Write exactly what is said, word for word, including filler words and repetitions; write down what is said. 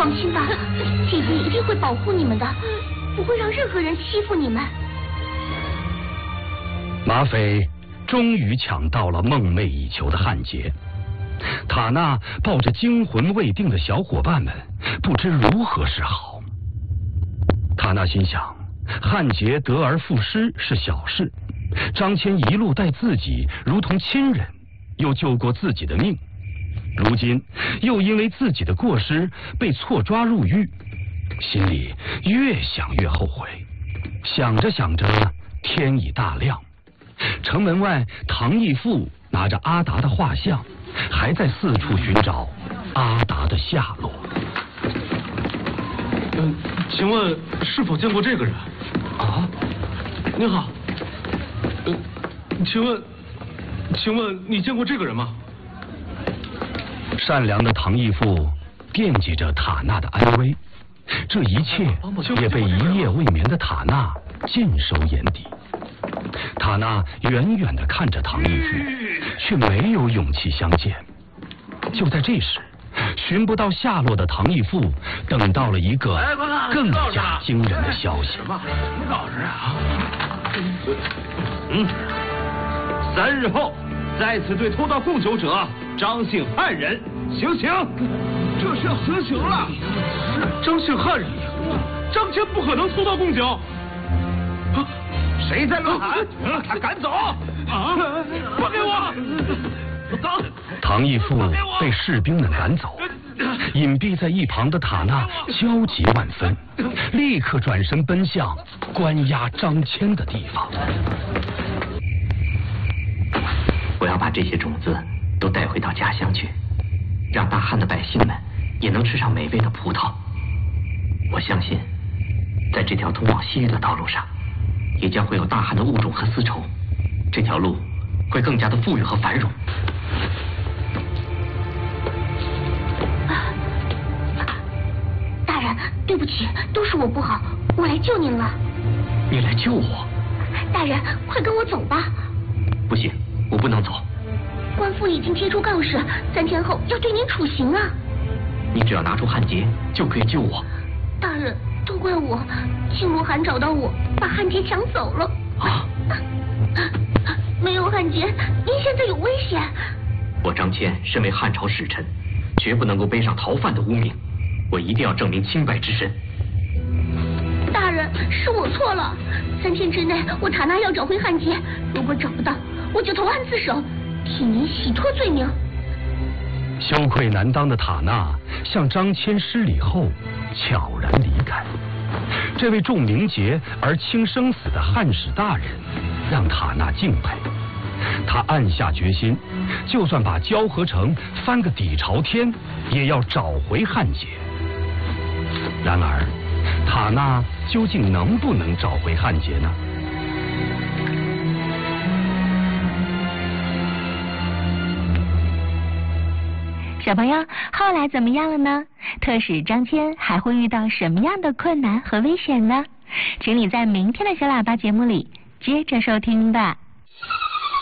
放心吧，姐姐一定会保护你们的，不会让任何人欺负你们。 马匪终于抢到了梦寐以求的汉劫，塔纳抱着惊魂未定的小伙伴们，不知如何是好。塔纳心想，汉劫得而复失是小事，张骞一路待自己如同亲人，又救过自己的命，如今又因为自己的过失被错抓入狱，心里越想越后悔。想着想着，天已大亮。城门外，唐义父拿着阿达的画像，还在四处寻找阿达的下落。 嗯，请问是否见过这个人？啊，您好。呃，请问，请问你见过这个人吗？ 善良的唐义父惦记着塔纳的安危，这一切也被一夜未眠的塔纳尽收眼底。塔纳远远地看着唐义父，却没有勇气相见。就在这时，寻不到下落的唐义父等到了一个更加惊人的消息。 什么告示啊？嗯，三日后在此对偷盗贡酒者张姓汉人行刑。这是要行刑了？张姓汉人，张骞不可能偷盗贡酒。啊！谁在乱喊？他赶走！啊！放给我！走！ 唐义父被士兵们赶走，隐蔽在一旁的塔纳焦急万分，立刻转身奔向关押张骞的地方。 我要把这些种子都带回到家乡去，让大汉的百姓们也能吃上美味的葡萄。我相信，在这条通往昔日的道路上，也将会有大汉的物种和丝绸，这条路会更加的富裕和繁荣。 大人，对不起，都是我不好，我来救您了。 你来救我？ 大人，快跟我走吧。 不行，我不能走。 官府已经贴出告示，三天后要对您处刑啊。 你只要拿出汉劫，就可以救我。 大人，都怪我，庆罗汗找到我，把汉劫抢走了。 啊！ 没有汉劫，您现在有危险。 我张骞身为汉朝使臣，绝不能够背上逃犯的污名，我一定要证明清白之身。 大人，是我错了，三天之内我塔纳要找回汉劫，如果找不到，我就投案自首，替您洗脱罪名。 羞愧难当的塔纳向张骞施礼后悄然离开。这位重名节而轻生死的汉使大人让塔纳敬佩，他暗下决心，就算把交河城翻个底朝天，也要找回汉劫。然而塔纳究竟能不能找回汉劫呢？ 小朋友，后来怎么样了呢？特使张骞还会遇到什么样的困难和危险呢？请你在明天的小喇叭节目里接着收听吧。